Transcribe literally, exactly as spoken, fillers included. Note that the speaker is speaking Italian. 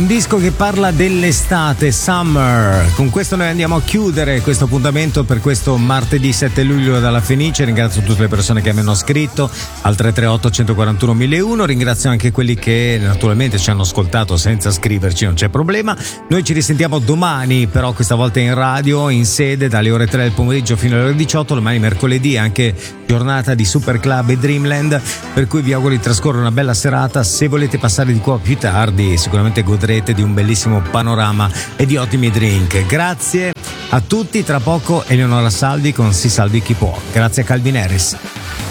disco che parla dell'estate, Summer. Con questo noi andiamo a chiudere questo appuntamento per questo martedì sette luglio dalla Fenice. Ringrazio tutte le persone che mi hanno scritto al tre tre otto uno quattro uno uno uno. Ringrazio anche quelli che naturalmente ci hanno ascoltato senza scriverci, non c'è problema. Noi ci risentiamo domani, però questa volta in radio, in sede dalle ore tre del pomeriggio fino alle ore diciotto. Domani mercoledì anche giornata di Super Club e Dreamland, per cui vi auguro di trascorrere una bella serata. Se volete passare di qua più tardi sicuramente godrete di un bellissimo panorama e di ottimi drink. Grazie a tutti, tra poco Eleonora Salvi con Si salvi chi può. Grazie a Calvin Harris.